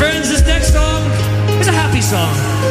Friends, this next song is a happy song.